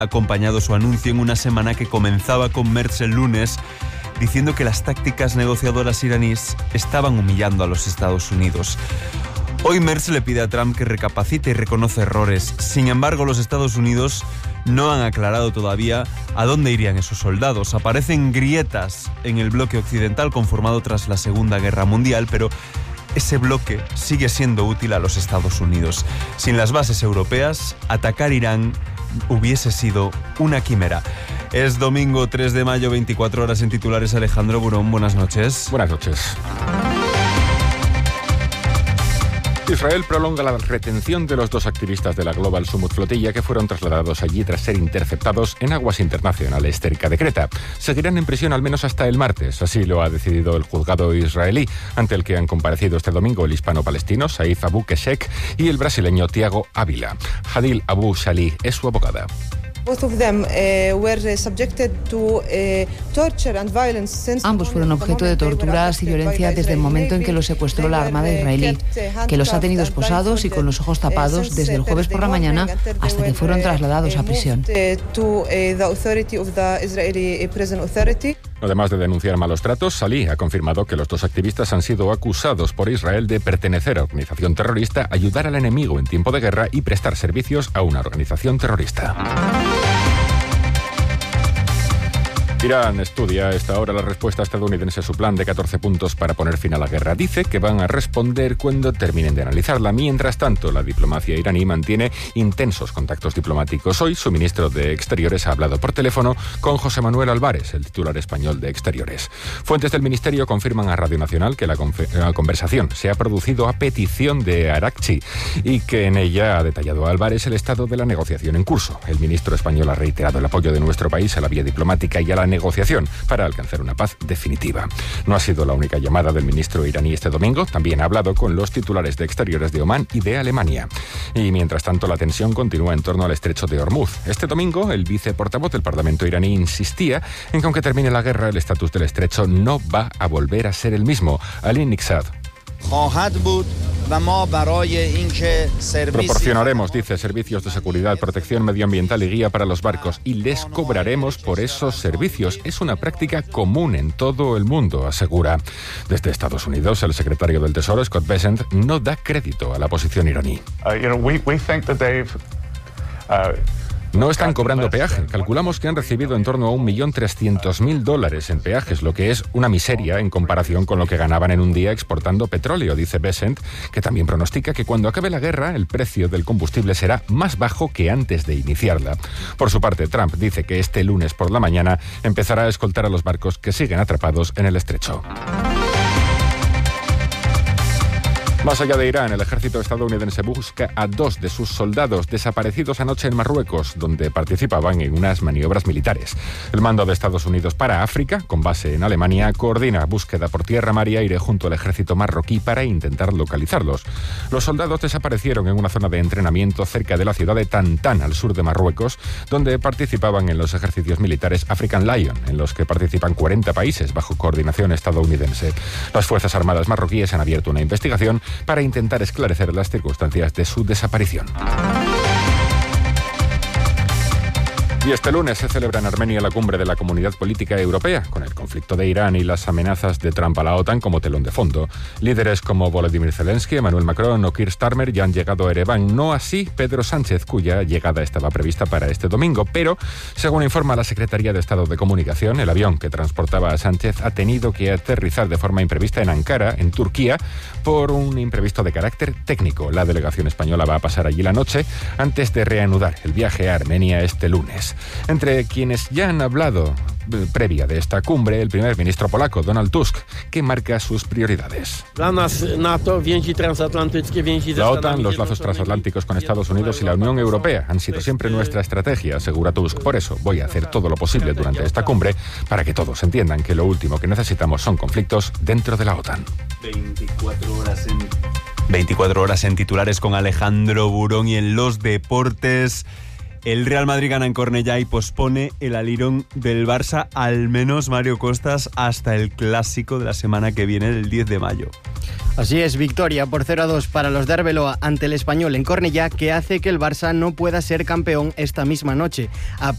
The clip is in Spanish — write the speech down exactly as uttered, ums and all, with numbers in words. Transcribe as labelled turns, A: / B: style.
A: ha acompañado su anuncio en una semana que comenzaba con Merz el lunes, diciendo que las tácticas negociadoras iraníes estaban humillando a los Estados Unidos. Hoy Merz le pide a Trump que recapacite y reconoce errores. Sin embargo, los Estados Unidos no han aclarado todavía a dónde irían esos soldados. Aparecen grietas en el bloque occidental conformado tras la Segunda Guerra Mundial, pero ese bloque sigue siendo útil a los Estados Unidos. Sin las bases europeas, atacar Irán hubiese sido una quimera. Es domingo tres de mayo, veinticuatro horas en titulares. Alejandro Burón, buenas noches.
B: Buenas noches. Israel prolonga la retención de los dos activistas de la Global Summit Flotilla que fueron trasladados allí tras ser interceptados en aguas internacionales cerca de Creta. Seguirán en prisión al menos hasta el martes, así lo ha decidido el juzgado israelí, ante el que han comparecido este domingo el hispano-palestino Saif Abu Keshek y el brasileño Tiago Ávila. Hadil Abu Shalih es su abogada.
C: Ambos fueron objeto de torturas y violencia desde el momento en que los secuestró la Armada israelí, que los ha tenido esposados y con los ojos tapados desde el jueves por la mañana hasta que fueron trasladados a prisión.
B: Además de denunciar malos tratos, Salih ha confirmado que los dos activistas han sido acusados por Israel de pertenecer a organización terrorista, ayudar al enemigo en tiempo de guerra y prestar servicios a una organización terrorista. Irán estudia a esta hora la respuesta estadounidense a su plan de catorce puntos para poner fin a la guerra. Dice que van a responder cuando terminen de analizarla. Mientras tanto, la diplomacia iraní mantiene intensos contactos diplomáticos. Hoy, su ministro de Exteriores ha hablado por teléfono con José Manuel Álvarez, el titular español de Exteriores. Fuentes del ministerio confirman a Radio Nacional que la, confe- la conversación se ha producido a petición de Arakchi y que en ella ha detallado a Álvarez el estado de la negociación en curso. El ministro español ha reiterado el apoyo de nuestro país a la vía diplomática y a la negociación para alcanzar una paz definitiva. No ha sido la única llamada del ministro iraní este domingo, también ha hablado con los titulares de Exteriores de Omán y de Alemania. Y mientras tanto la tensión continúa en torno al estrecho de Hormuz. Este domingo el viceportavoz del Parlamento iraní insistía en que aunque termine la guerra el estatus del estrecho no va a volver a ser el mismo. Ali Niksad. Proporcionaremos, dice, servicios de seguridad, protección medioambiental y guía para los barcos y les cobraremos por esos servicios. Es una práctica común en todo el mundo, asegura. Desde Estados Unidos, el secretario del Tesoro, Scott Bessent, no da crédito a la posición iraní.
D: Uh, you know, we, we think that they've, uh...
B: No están cobrando peaje. Calculamos que han recibido en torno a un millón trescientos mil dólares en peajes, lo que es una miseria en comparación con lo que ganaban en un día exportando petróleo, dice Bessent, que también pronostica que cuando acabe la guerra el precio del combustible será más bajo que antes de iniciarla. Por su parte, Trump dice que este lunes por la mañana empezará a escoltar a los barcos que siguen atrapados en el estrecho. Más allá de Irán, el ejército estadounidense busca a dos de sus soldados desaparecidos anoche en Marruecos, donde participaban en unas maniobras militares. El mando de Estados Unidos para África, con base en Alemania, coordina búsqueda por tierra, mar y aire junto al ejército marroquí para intentar localizarlos. Los soldados desaparecieron en una zona de entrenamiento cerca de la ciudad de Tantán, al sur de Marruecos, donde participaban en los ejercicios militares African Lion, en los que participan cuarenta países bajo coordinación estadounidense. Las Fuerzas Armadas marroquíes han abierto una investigación para intentar esclarecer las circunstancias de su desaparición. Y este lunes se celebra en Armenia la cumbre de la Comunidad Política Europea, con el conflicto de Irán y las amenazas de Trump a la OTAN como telón de fondo. Líderes como Volodymyr Zelensky, Emmanuel Macron o Keir Starmer ya han llegado a Ereván, no así Pedro Sánchez, cuya llegada estaba prevista para este domingo, pero, según informa la Secretaría de Estado de Comunicación, el avión que transportaba a Sánchez ha tenido que aterrizar de forma imprevista en Ankara, en Turquía, por un imprevisto de carácter técnico. La delegación española va a pasar allí la noche antes de reanudar el viaje a Armenia este lunes. Entre quienes ya han hablado previa de esta cumbre, el primer ministro polaco, Donald Tusk, que marca sus prioridades. La OTAN, los lazos transatlánticos con Estados Unidos y la Unión Europea han sido siempre nuestra estrategia, asegura Tusk. Por eso voy a hacer todo lo posible durante esta cumbre para que todos entiendan que lo último que necesitamos son conflictos dentro de la OTAN.
A: veinticuatro horas en... veinticuatro horas en titulares con Alejandro Burón. Y en los deportes, el Real Madrid gana en Cornellá y pospone el alirón del Barça, al menos Mario Costas, hasta el clásico de la semana que viene, el diez de mayo.
E: Así es, victoria por cero a dos para los de Arbeloa ante el Español en Cornellá, que hace que el Barça no pueda ser campeón esta misma noche. A